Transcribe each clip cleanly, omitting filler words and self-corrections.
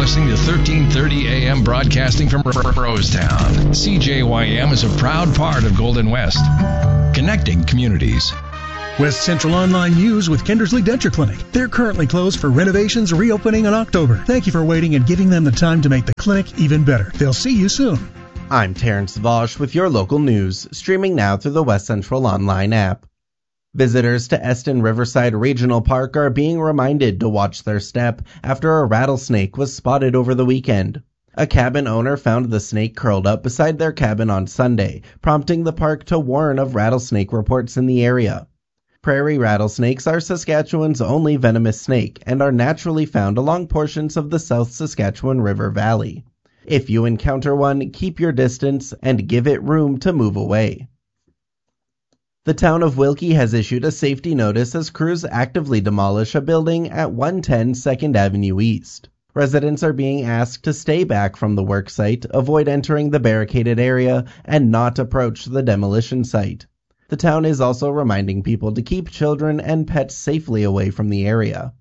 listening to 1330 AM broadcasting from Rosetown. CJYM is a proud part of Golden West, connecting communities. West Central Online News with Kindersley Denture Clinic. They're currently closed for renovations, reopening in October. Thank you for waiting and giving them the time to make the clinic even better. They'll see you soon. I'm Terrence Vosh with your local news, streaming now through the West Central Online app. Visitors to Eston Riverside Regional Park are being reminded to watch their step after a rattlesnake was spotted over the weekend. A cabin owner found the snake curled up beside their cabin on Sunday, prompting the park to warn of rattlesnake reports in the area. Prairie rattlesnakes are Saskatchewan's only venomous snake and are naturally found along portions of the South Saskatchewan River Valley. If you encounter one, keep your distance and give it room to move away. The town of Wilkie has issued a safety notice as crews actively demolish a building at 110 2nd Avenue East. Residents are being asked to stay back from the work site, avoid entering the barricaded area, and not approach the demolition site. The town is also reminding people to keep children and pets safely away from the area.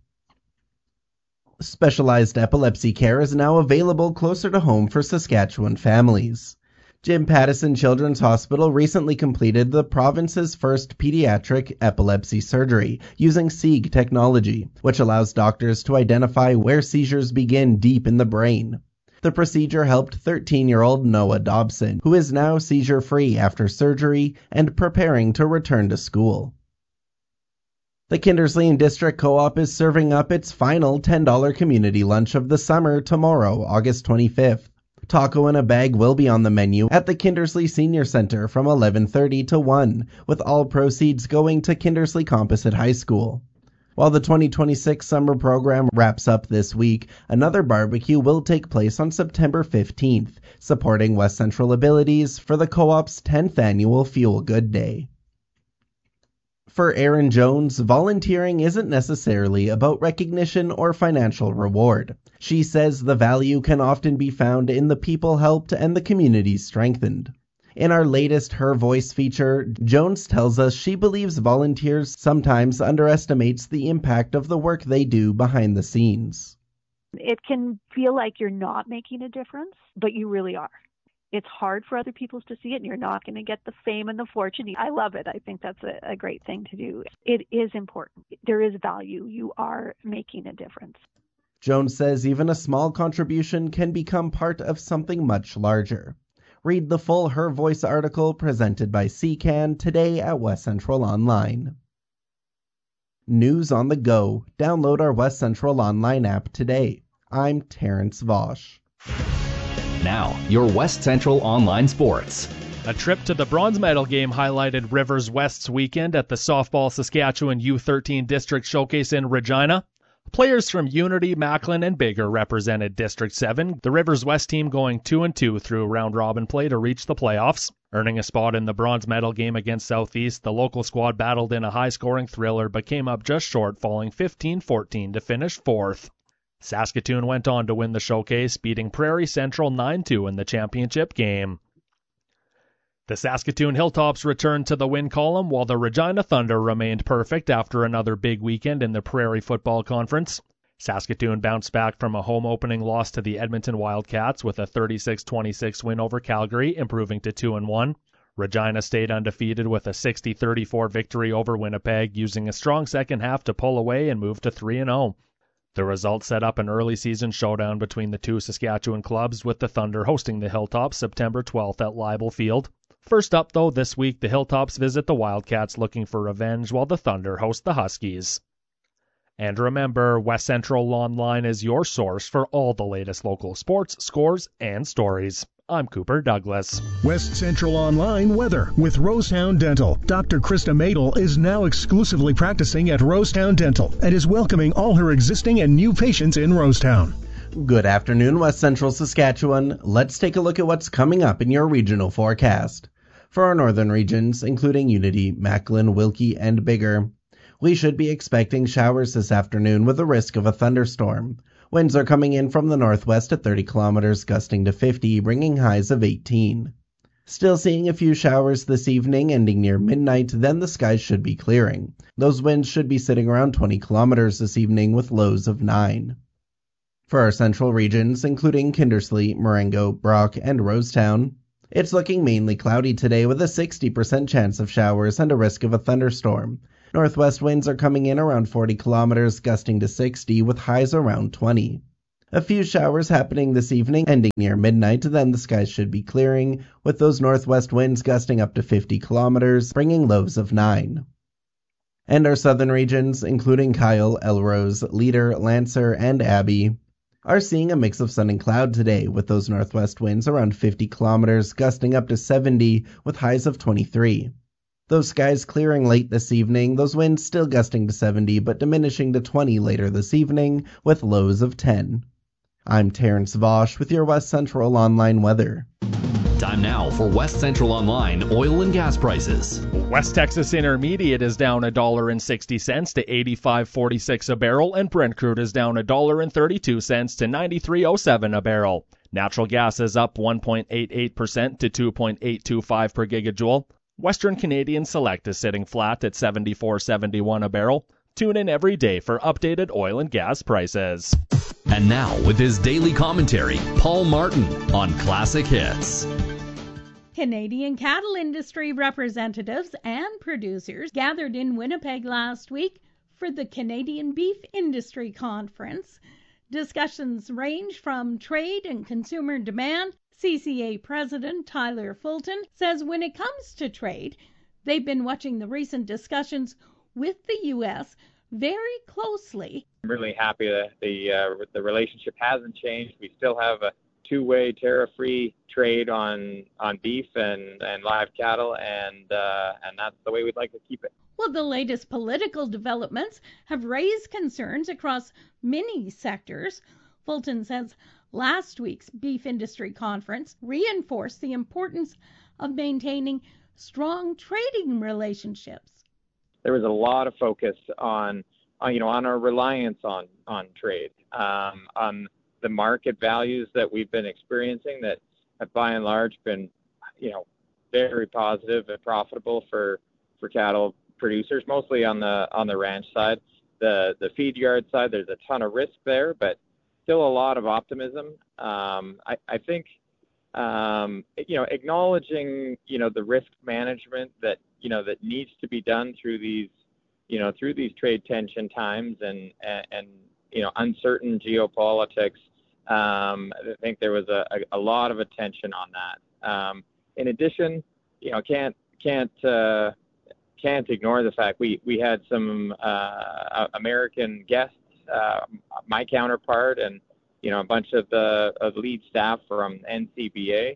Specialized epilepsy care is now available closer to home for Saskatchewan families. Jim Pattison Children's Hospital recently completed the province's first pediatric epilepsy surgery using SIEG technology, which allows doctors to identify where seizures begin deep in the brain. The procedure helped 13-year-old Noah Dobson, who is now seizure-free after surgery and preparing to return to school. The Kindersley and District Co-op is serving up its final $10 community lunch of the summer tomorrow, August 25th. Taco in a bag will be on the menu at the Kindersley Senior Center from 11:30 to 1, with all proceeds going to Kindersley Composite High School. While the 2026 summer program wraps up this week, another barbecue will take place on September 15th, supporting West Central Abilities for the Co-op's 10th annual Fuel Good Day. For Erin Jones, volunteering isn't necessarily about recognition or financial reward. She says the value can often be found in the people helped and the communities strengthened. In our latest Her Voice feature, Jones tells us she believes volunteers sometimes underestimates the impact of the work they do behind the scenes. It can feel like you're not making a difference, but you really are. It's hard for other people to see it, and you're not going to get the fame and the fortune. I love it. I think that's a great thing to do. It is important. There is value. You are making a difference. Jones says even a small contribution can become part of something much larger. Read the full Her Voice article presented by CCAN today at West Central Online. News on the go. Download our West Central Online app today. I'm Terrence Vosh. Now, your West Central Online Sports. A trip to the bronze medal game highlighted Rivers West's weekend at the Softball Saskatchewan U13 District Showcase in Regina. Players from Unity, Macklin, and Bigger represented District 7, the Rivers West team going 2-2 through round-robin play to reach the playoffs. Earning a spot in the bronze medal game against Southeast, the local squad battled in a high-scoring thriller but came up just short, falling 15-14 to finish fourth. Saskatoon went on to win the showcase, beating Prairie Central 9-2 in the championship game. The Saskatoon Hilltops returned to the win column, while the Regina Thunder remained perfect after another big weekend in the Prairie Football Conference. Saskatoon bounced back from a home opening loss to the Edmonton Wildcats with a 36-26 win over Calgary, improving to 2-1. Regina stayed undefeated with a 60-34 victory over Winnipeg, using a strong second half to pull away and move to 3-0. The result set up an early season showdown between the two Saskatchewan clubs, with the Thunder hosting the Hilltops September 12th at Leibel Field. First up, though, this week the Hilltops visit the Wildcats looking for revenge, while the Thunder host the Huskies. And remember, West Central Online is your source for all the latest local sports, scores, and stories. I'm Cooper Douglas. West Central Online weather with Rosetown Dental. Dr. Krista Madel is now exclusively practicing at Rosetown Dental and is welcoming all her existing and new patients in Rosetown. Good afternoon, West Central Saskatchewan. Let's take a look at what's coming up in your regional forecast. For our northern regions, including Unity, Macklin, Wilkie, and Bigger, we should be expecting showers this afternoon with a risk of a thunderstorm. Winds are coming in from the northwest at 30 kilometers, gusting to 50, bringing highs of 18. Still seeing a few showers this evening, ending near midnight, then the skies should be clearing. Those winds should be sitting around 20 kilometers this evening with lows of 9. For our central regions, including Kindersley, Marengo, Brock, and Rosetown, it's looking mainly cloudy today with a 60% chance of showers and a risk of a thunderstorm. Northwest winds are coming in around 40 kilometers, gusting to 60 with highs around 20. A few showers happening this evening, ending near midnight, then the skies should be clearing, with those northwest winds gusting up to 50 kilometers, bringing lows of 9. And our southern regions, including Kyle, Elrose, Leader, Lancer, and Abbey, are seeing a mix of sun and cloud today, with those northwest winds around 50 kilometers, gusting up to 70, with highs of 23. Those skies clearing late this evening, those winds still gusting to 70, but diminishing to 20 later this evening, with lows of 10. I'm Terrence Vosch with your West Central Online weather. Time now for West Central Online oil and gas prices. West Texas Intermediate is down $1.60 to $85.46 a barrel, and Brent crude is down $1.32 to $93.07 a barrel. Natural gas is up 1.88% to 2.825 per gigajoule. Western Canadian Select is sitting flat at $74.71 a barrel. Tune in every day for updated oil and gas prices. And now, with his daily commentary, Paul Martin on Classic Hits. Canadian cattle industry representatives and producers gathered in Winnipeg last week for the Canadian Beef Industry Conference. Discussions range from trade and consumer demand. CCA President Tyler Fulton says when it comes to trade, they've been watching the recent discussions with the U.S. very closely. I'm really happy that the relationship hasn't changed. We still have a two-way tariff-free trade on beef and live cattle, and that's the way we'd like to keep it. Well, the latest political developments have raised concerns across many sectors. Fulton says last week's beef industry conference reinforced the importance of maintaining strong trading relationships. There was a lot of focus on our reliance on trade, on the market values that we've been experiencing that have by and large been, very positive and profitable for cattle producers, mostly on the ranch side. The feed yard side, there's a ton of risk there, but still a lot of optimism. I think, acknowledging, the risk management that needs to be done through these trade tension times and uncertain geopolitics. I think there was a lot of attention on that. In addition, can't ignore the fact we had some American guests, my counterpart, and a bunch of the lead staff from NCBA,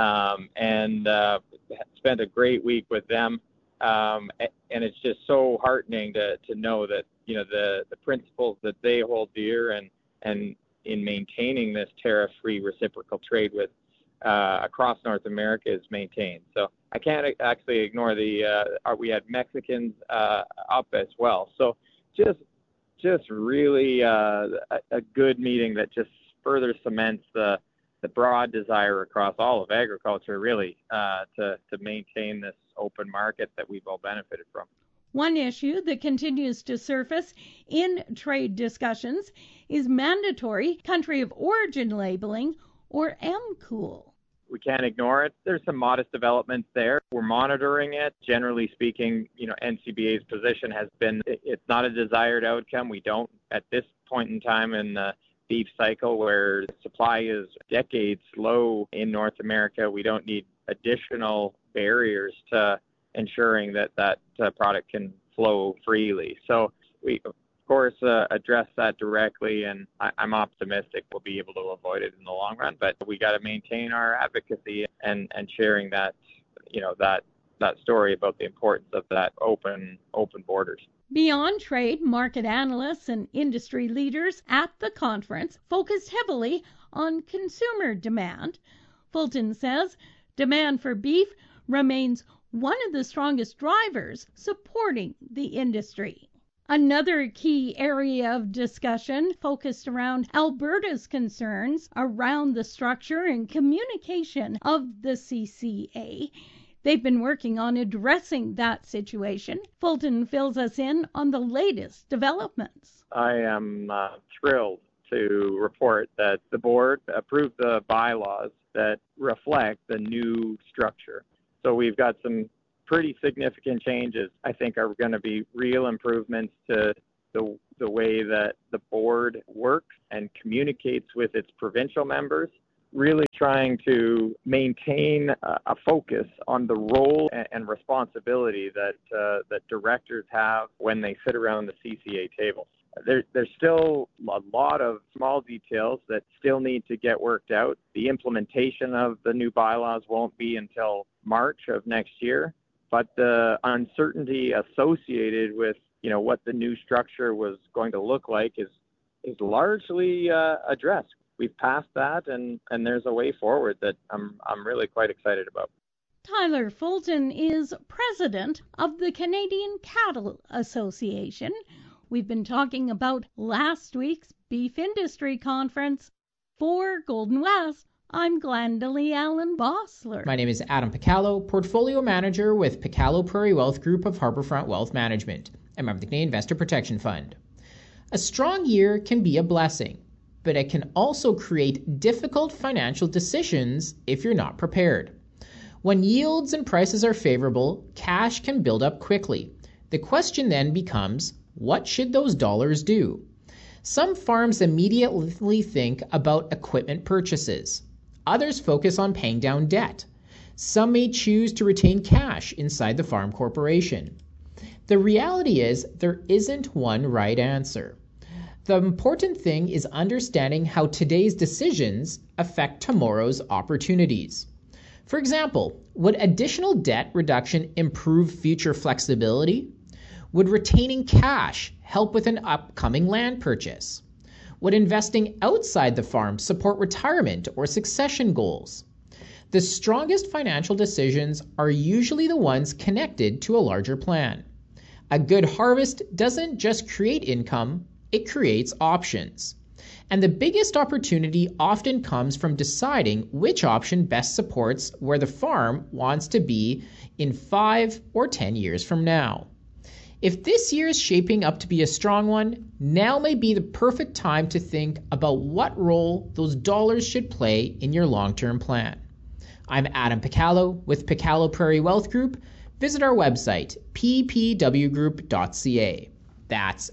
and spent a great week with them. And it's just so heartening to know that the principles that they hold dear and in maintaining this tariff-free reciprocal trade with across North America is maintained. So I can't actually ignore we had Mexicans up as well. So just really a good meeting that just further cements the broad desire across all of agriculture, really, to maintain this open market that we've all benefited from. One issue that continues to surface in trade discussions is mandatory country of origin labeling, or MCOOL. We can't ignore it. There's some modest developments there. We're monitoring it. Generally speaking, NCBA's position has been it's not a desired outcome. We don't, at this point in time in the beef cycle where supply is decades low in North America, we don't need additional barriers to ensuring that product can flow freely. So we, of course, address that directly, and I'm optimistic we'll be able to avoid it in the long run. But we got to maintain our advocacy and sharing that story about the importance of that open borders. Beyond trade, market analysts and industry leaders at the conference focused heavily on consumer demand. Fulton says demand for beef remains one of the strongest drivers supporting the industry. Another key area of discussion focused around Alberta's concerns around the structure and communication of the CCA. They've been working on addressing that situation. Fulton fills us in on the latest developments. I am thrilled to report that the board approved the bylaws that reflect the new structure. So we've got some pretty significant changes, I think, are going to be real improvements to the way that the board works and communicates with its provincial members, really trying to maintain a focus on the role and responsibility that directors have when they sit around the CCA table. There's still a lot of small details that still need to get worked out. The implementation of the new bylaws won't be until March of next year, but the uncertainty associated with what the new structure was going to look like is largely addressed. We've passed that, and there's a way forward that I'm really quite excited about. Tyler Fulton is president of the Canadian Cattle Association. We've been talking about last week's Beef Industry Conference. For Golden West, I'm Glendalee Allen Bossler. My name is Adam Picallo, Portfolio Manager with Picallo Prairie Wealth Group of Harbourfront Wealth Management, a member of the Canadian Investor Protection Fund. A strong year can be a blessing, but it can also create difficult financial decisions if you're not prepared. When yields and prices are favorable, cash can build up quickly. The question then becomes, what should those dollars do? Some farms immediately think about equipment purchases. Others focus on paying down debt. Some may choose to retain cash inside the farm corporation. The reality is there isn't one right answer. The important thing is understanding how today's decisions affect tomorrow's opportunities. For example, would additional debt reduction improve future flexibility? Would retaining cash help with an upcoming land purchase? Would investing outside the farm support retirement or succession goals? The strongest financial decisions are usually the ones connected to a larger plan. A good harvest doesn't just create income, it creates options. And the biggest opportunity often comes from deciding which option best supports where the farm wants to be in 5 or 10 years from now. If this year is shaping up to be a strong one, now may be the perfect time to think about what role those dollars should play in your long-term plan. I'm Adam Picallo with Picallo Prairie Wealth Group. Visit our website, ppwgroup.ca. That's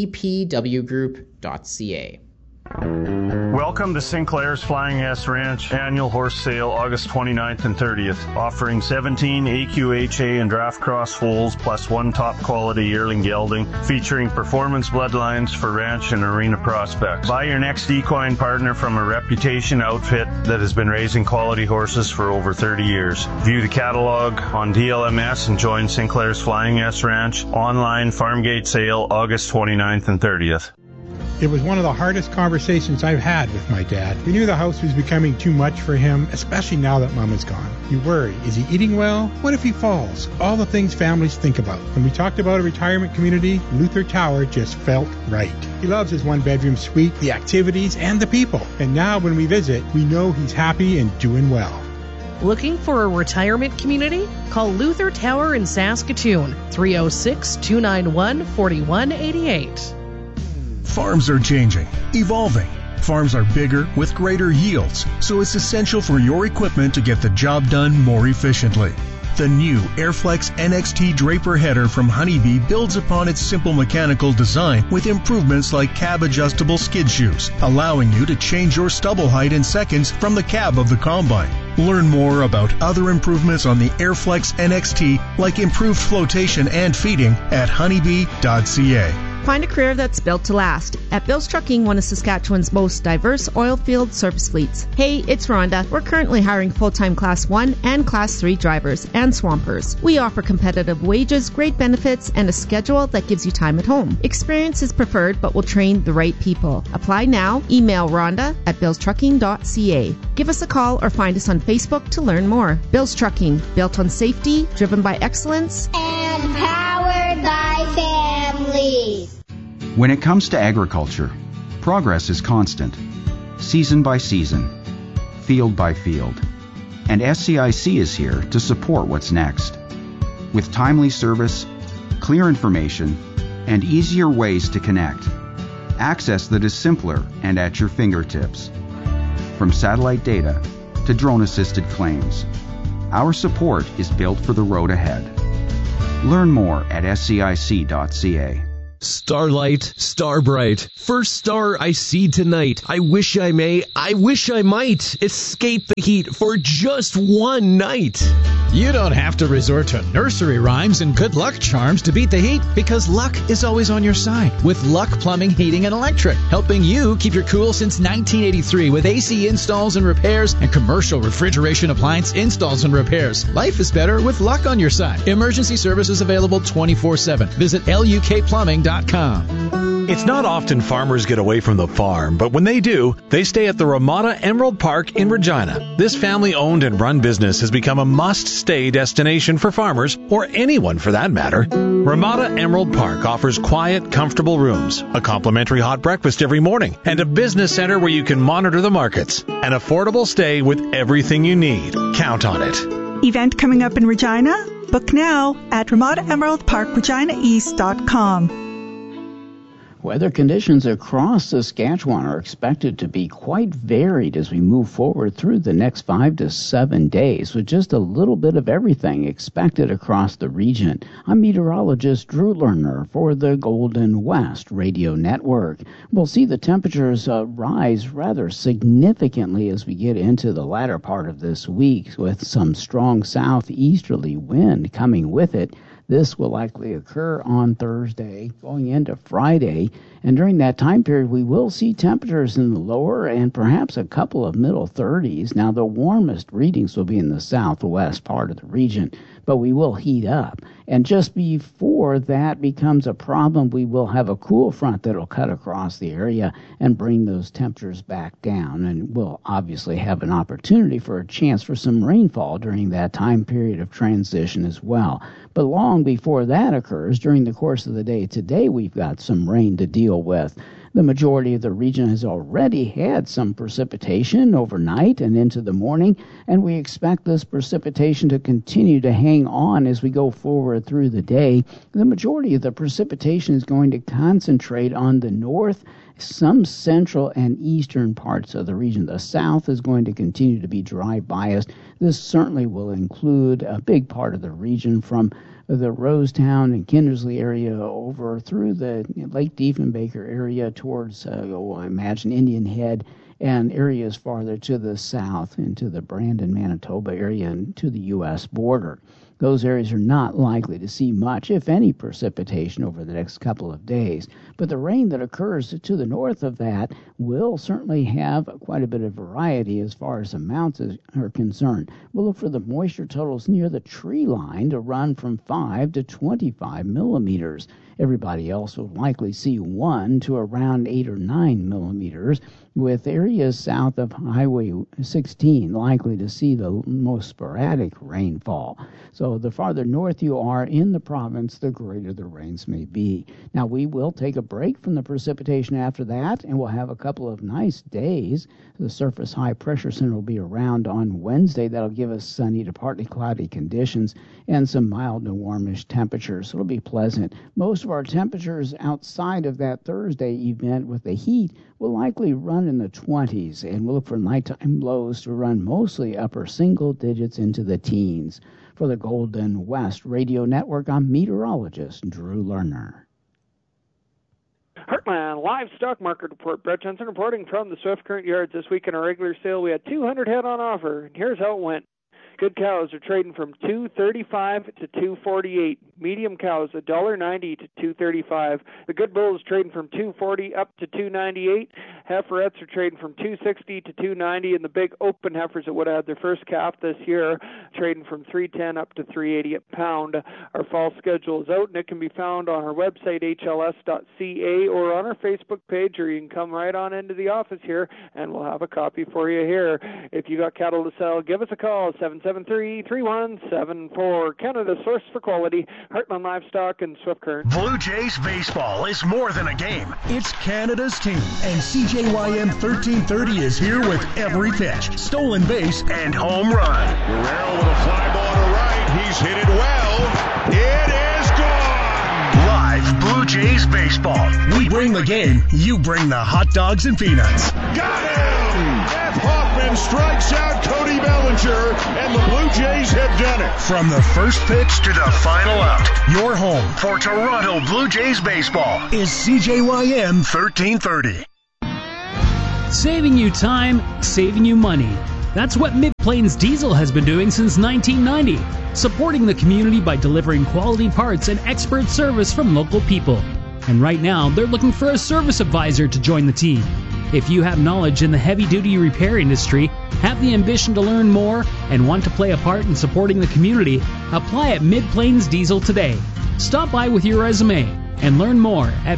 ppwgroup.ca. Welcome to Sinclair's Flying S Ranch annual horse sale August 29th and 30th, offering 17 AQHA and draft cross foals plus 1 top quality yearling gelding, featuring performance bloodlines for ranch and arena prospects. Buy your next equine partner from a reputation outfit that has been raising quality horses for over 30 years. View the catalog on DLMS and join Sinclair's Flying S Ranch online farm gate sale August 29th and 30th. It was one of the hardest conversations I've had with my dad. We knew the house was becoming too much for him, especially now that Mom is gone. You worry, is he eating well? What if he falls? All the things families think about. When we talked about a retirement community, Luther Tower just felt right. He loves his 1-bedroom suite, the activities, and the people. And now when we visit, we know he's happy and doing well. Looking for a retirement community? Call Luther Tower in Saskatoon, 306-291-4188. Farms are changing, evolving. Farms are bigger with greater yields, so it's essential for your equipment to get the job done more efficiently. The new Airflex NXT Draper header from Honeybee builds upon its simple mechanical design with improvements like cab-adjustable skid shoes, allowing you to change your stubble height in seconds from the cab of the combine. Learn more about other improvements on the Airflex NXT, like improved flotation and feeding, at honeybee.ca. Find a career that's built to last at Bill's Trucking, one of Saskatchewan's most diverse oil field service fleets. Hey, it's Rhonda. We're currently hiring full-time Class 1 and Class 3 drivers and swampers. We offer competitive wages, great benefits, and a schedule that gives you time at home. Experience is preferred, but we'll train the right people. Apply now. Email Rhonda at billstrucking.ca. Give us a call or find us on Facebook to learn more. Bill's Trucking, built on safety, driven by excellence, and powered by families. When it comes to agriculture, progress is constant, season by season, field by field, and SCIC is here to support what's next. With timely service, clear information, and easier ways to connect, Access that is simpler and at your fingertips. From satellite data to drone-assisted claims, our support is built for the road ahead. Learn more at scic.ca. Starlight, Starbright, first star I see tonight. I wish I may, I wish I might escape the heat for just one night. You don't have to resort to nursery rhymes and good luck charms to beat the heat, because luck is always on your side with Luck Plumbing, Heating, and Electric, helping you keep your cool since 1983 with AC installs and repairs and commercial refrigeration appliance installs and repairs. Life is better with Luck on your side. Emergency services available 24/7. Visit lukplumbing.com. It's not often farmers get away from the farm, but when they do, they stay at the Ramada Emerald Park in Regina. This family-owned and run business has become a must-stay destination for farmers, or anyone for that matter. Ramada Emerald Park offers quiet, comfortable rooms, a complimentary hot breakfast every morning, and a business center where you can monitor the markets. An affordable stay with everything you need. Count on it. Event coming up in Regina? Book now at RamadaEmeraldParkReginaEast.com. Weather conditions across Saskatchewan are expected to be quite varied as we move forward through the next 5 to 7 days, with just a little bit of everything expected across the region. I'm meteorologist Drew Lerner for the Golden West Radio Network. We'll see the temperatures rise rather significantly as we get into the latter part of this week, with some strong southeasterly wind coming with it. This will likely occur on Thursday, going into Friday, and during that time period we will see temperatures in the lower and perhaps a couple of middle 30s. Now, the warmest readings will be in the southwest part of the region, but we will heat up. And just before that becomes a problem, we will have a cool front that will cut across the area and bring those temperatures back down. And we'll obviously have an opportunity for a chance for some rainfall during that time period of transition as well. But long before that occurs, during the course of the day today, we've got some rain to deal with. The majority of the region has already had some precipitation overnight and into the morning, and we expect this precipitation to continue to hang on as we go forward through the day. The majority of the precipitation is going to concentrate on the north, some central and eastern parts of the region. The south is going to continue to be dry biased. This certainly will include a big part of the region from the Rosetown and Kindersley area over through the Lake Diefenbaker area towards, I imagine, Indian Head, and areas farther to the south into the Brandon, Manitoba area and to the U.S. border. Those areas are not likely to see much, if any, precipitation over the next couple of days. But the rain that occurs to the north of that will certainly have quite a bit of variety as far as amounts are concerned. We'll look for the moisture totals near the tree line to run from 5 to 25 millimeters. Everybody else will likely see 1 to around 8 or 9 millimeters, with areas south of Highway 16 likely to see the most sporadic rainfall. So the farther north you are in the province, the greater the rains may be. Now, we will take a break from the precipitation after that, and we'll have a couple of nice days. The surface high pressure center will be around on Wednesday. That'll give us sunny to partly cloudy conditions and some mild to warmish temperatures. So it'll be pleasant. Most of our temperatures outside of that Thursday event with the heat will likely run in the 20s, and we'll look for nighttime lows to run mostly upper single digits into the teens. For the Golden West Radio Network, I'm meteorologist Drew Lerner. Heartland Livestock Market Report. Brett Jensen reporting from the Swift Current Yards. This week in our regular sale, we had 200 head on offer, and here's how it went. Good cows are trading from $235 to $248. Medium cows $1.90 to $235. The good bulls trading from $240 up to $298. Heiferettes are trading from $260 to $290, and the big open heifers that would have had their first calf this year trading from $310 up to $380 a pound. Our fall schedule is out, and it can be found on our website hls.ca or on our Facebook page, or you can come right on into the office here, and we'll have a copy for you here. If you got cattle to sell, give us a call, 773-3174. Canada's source for quality, Heartland Livestock and Swift Current. Blue Jays baseball is more than a game. It's Canada's team, and CJYM 1330 is here with every pitch, stolen base, and home run. Guerrero with a fly ball to right. He's hit it well. It is gone. Live Blue Jays Jays Baseball. We bring the game, you bring the hot dogs and peanuts. Got him! Jeff Hoffman strikes out Cody Bellinger, and the Blue Jays have done it. From the first pitch to the final out, your home for Toronto Blue Jays Baseball is CJYM 1330. Saving you time, saving you money. That's what Mid-Plains Diesel has been doing since 1990, supporting the community by delivering quality parts and expert service from local people. And right now, they're looking for a service advisor to join the team. If you have knowledge in the heavy-duty repair industry, have the ambition to learn more, and want to play a part in supporting the community, apply at Mid-Plains Diesel today. Stop by with your resume and learn more at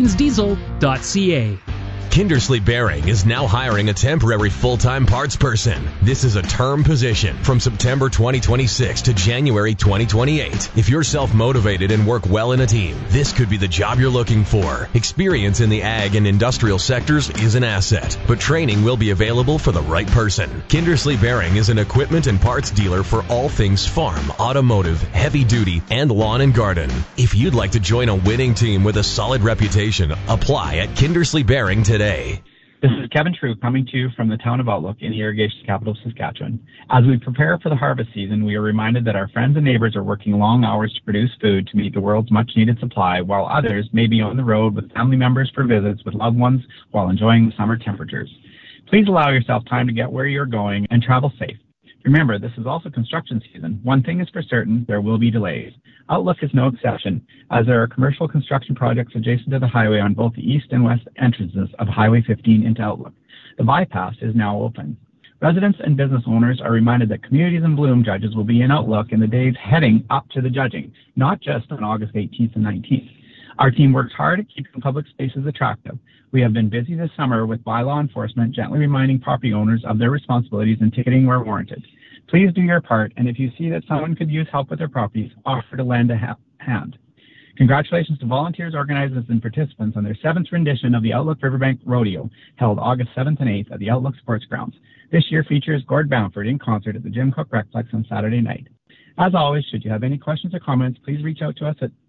midplainsdiesel.ca. Kindersley Bearing is now hiring a temporary full-time parts person. This is a term position from September 2026 to January 2028. If you're self-motivated and work well in a team, this could be the job you're looking for. Experience in the ag and industrial sectors is an asset, but training will be available for the right person. Kindersley Bearing is an equipment and parts dealer for all things farm, automotive, heavy duty, and lawn and garden. If you'd like to join a winning team with a solid reputation, apply at Kindersley Bearing today. This is Kevin True coming to you from the town of Outlook in the irrigation capital of Saskatchewan. As we prepare for the harvest season, we are reminded that our friends and neighbors are working long hours to produce food to meet the world's much-needed supply, while others may be on the road with family members for visits with loved ones while enjoying the summer temperatures. Please allow yourself time to get where you're going and travel safe. Remember, this is also construction season. One thing is for certain, there will be delays. Outlook is no exception, as there are commercial construction projects adjacent to the highway on both the east and west entrances of Highway 15 into Outlook. The bypass is now open. Residents and business owners are reminded that Communities in Bloom judges will be in Outlook in the days heading up to the judging, not just on August 18th and 19th. Our team works hard at keeping public spaces attractive. We have been busy this summer with bylaw enforcement gently reminding property owners of their responsibilities and ticketing where warranted. Please do your part, and if you see that someone could use help with their properties, offer to lend a hand. Congratulations to volunteers, organizers, and participants on their 7th rendition of the Outlook Riverbank Rodeo, held August 7th and 8th at the Outlook Sports Grounds. This year features Gord Bamford in concert at the Jim Cook Recplex on Saturday night. As always, should you have any questions or comments, please reach out to us at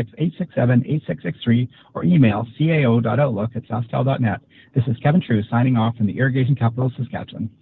306-867-8663 or email cao.outlook@sastel.net. This is Kevin True signing off from the irrigation capital of Saskatchewan.